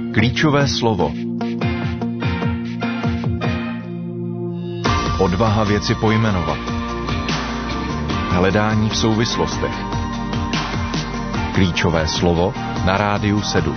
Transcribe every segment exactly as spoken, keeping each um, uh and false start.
Klíčové slovo. Odvaha věci pojmenovat. Hledání v souvislostech. Klíčové slovo na Rádiu sedm.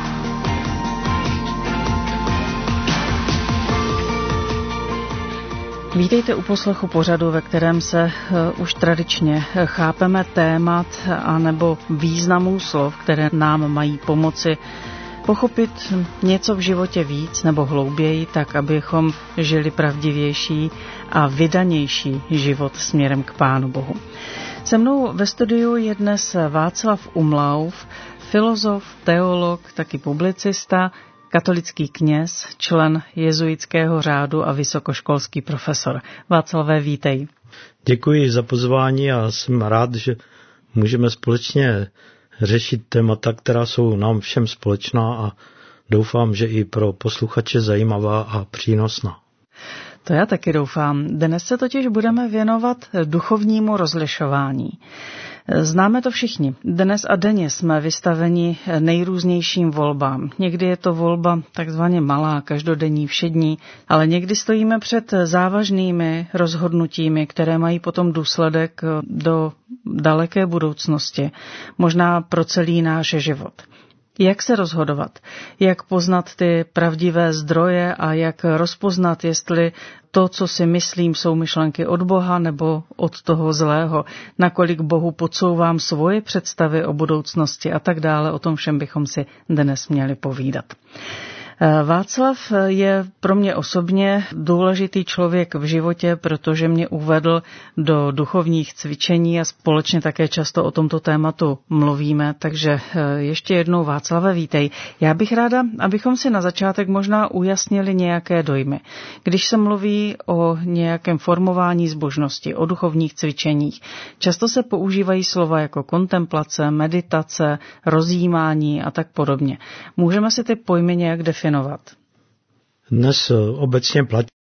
Vítejte u poslechu pořadu, ve kterém se uh, už tradičně chápeme témat anebo významů slov, které nám mají pomoci pochopit něco v životě víc nebo hlouběji, tak abychom žili pravdivější a vydanější život směrem k Pánu Bohu. Se mnou ve studiu je dnes Václav Umlauf, filozof, teolog, taky publicista, katolický kněz, člen jezuitského řádu a vysokoškolský profesor. Václavé, vítej. Děkuji za pozvání a jsem rád, že můžeme společně řešit témata, která jsou nám všem společná a doufám, že i pro posluchače zajímavá a přínosná. To já taky doufám. Dnes se totiž budeme věnovat duchovnímu rozlišování. Známe to všichni. Dnes a denně jsme vystaveni nejrůznějším volbám. Někdy je to volba takzvaně malá, každodenní, všední, ale někdy stojíme před závažnými rozhodnutími, které mají potom důsledek do daleké budoucnosti, možná pro celý náš život. Jak se rozhodovat? Jak poznat ty pravdivé zdroje a jak rozpoznat, jestli to, co si myslím, jsou myšlenky od Boha nebo od toho zlého, nakolik Bohu podsouvám svoje představy o budoucnosti a tak dále, o tom všem bychom si dnes měli povídat. Václav je pro mě osobně důležitý člověk v životě, protože mě uvedl do duchovních cvičení a společně také často o tomto tématu mluvíme, takže ještě jednou Václave, vítej. Já bych ráda, abychom si na začátek možná ujasnili nějaké dojmy. Když se mluví o nějakém formování zbožnosti, o duchovních cvičeních, často se používají slova jako kontemplace, meditace, rozjímání a tak podobně. Můžeme si ty pojmy nějak definovat? Dnes obecně platí,